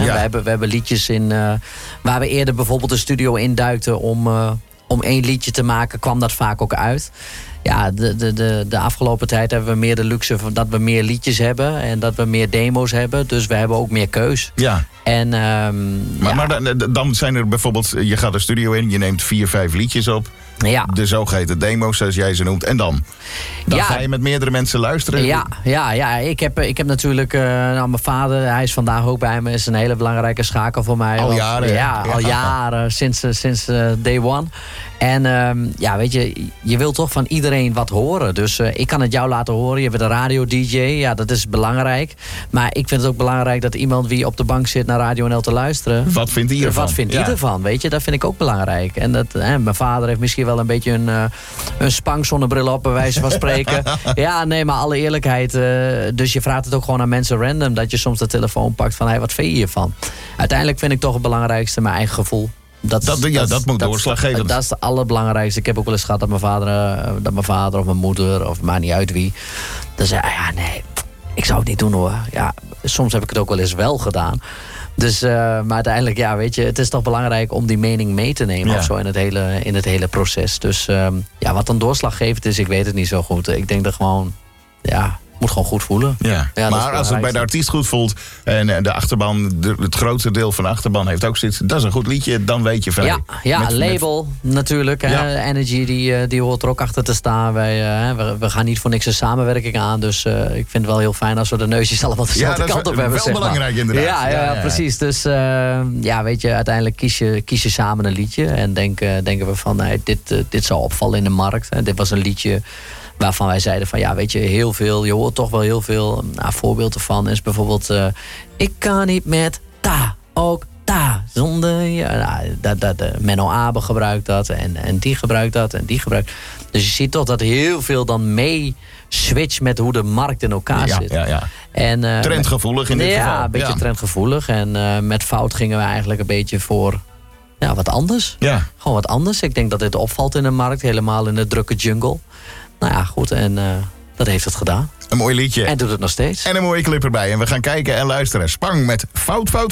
Ja. We hebben liedjes in waar we eerder bijvoorbeeld de studio induikten om 1 liedje te maken, kwam dat vaak ook uit. Ja, de afgelopen tijd hebben we meer de luxe dat we meer liedjes hebben en dat we meer demo's hebben. Dus we hebben ook meer keus. Ja. En, maar dan zijn er bijvoorbeeld, je gaat de studio in, je neemt 4, 5 liedjes op. Ja. De zogeheten demo's, zoals jij ze noemt. En dan ga je met meerdere mensen luisteren. Ja. Ik heb natuurlijk mijn vader, hij is vandaag ook bij me, is een hele belangrijke schakel voor mij. Al jaren. Ja, al jaren, sinds day one. En weet je wilt toch van iedereen wat horen. Dus ik kan het jou laten horen. Je bent een radio-dj, ja, dat is belangrijk. Maar ik vind het ook belangrijk dat iemand wie op de bank zit naar Radio NL te luisteren. Wat vindt hij ervan? Wat vindt hij ervan, weet je? Dat vind ik ook belangrijk. En mijn vader heeft misschien wel een beetje een spankzonnebril op, bij wijze van spreken. Ja, nee, maar alle eerlijkheid. Dus je vraagt het ook gewoon aan mensen random. Dat je soms de telefoon pakt van, hey, wat vind je hiervan? Uiteindelijk vind ik toch het belangrijkste mijn eigen gevoel. Dat moet doorslaggevend. Dat is het allerbelangrijkste. Ik heb ook wel eens gehad dat mijn vader of mijn moeder, of maakt niet uit wie, dan zei, nee, ik zou het niet doen hoor. Ja, soms heb ik het ook wel eens wel gedaan. Dus, maar uiteindelijk, weet je, het is toch belangrijk om die mening mee te nemen of zo in het hele proces. Dus wat dan doorslaggevend is, ik weet het niet zo goed. Ik denk dat gewoon, moet gewoon goed voelen. Ja. Maar als het bij de artiest goed voelt en de achterban, het grootste deel van de achterban heeft ook zoiets, dat is een goed liedje, dan weet je van. Ja, label natuurlijk. Ja. Energy die hoort er ook achter te staan. We gaan niet voor niks een samenwerking aan. Dus ik vind het wel heel fijn als we de neusjes allemaal dezelfde kant op hebben. Dat is wel belangrijk inderdaad. Ja, precies. Dus weet je, uiteindelijk kies je samen een liedje. En denken we van, dit zou opvallen in de markt. En dit was een liedje waarvan wij zeiden van, weet je, heel veel, je hoort toch wel heel veel. Een voorbeeld ervan is bijvoorbeeld, ik kan niet met ta, ook ta, zonder je. Menno Abe gebruikt dat en die gebruikt dat en die gebruikt. Dus je ziet toch dat heel veel dan mee switcht met hoe de markt in elkaar zit. Ja. En, trendgevoelig in dit geval. Ja, een beetje trendgevoelig. En met Fout gingen we eigenlijk een beetje voor wat anders. Ja. Gewoon wat anders. Ik denk dat dit opvalt in de markt, helemaal in de drukke jungle. Nou ja, goed. En dat heeft het gedaan. Een mooi liedje. En doet het nog steeds. En een mooie clip erbij. En we gaan kijken en luisteren. Spang met Fout.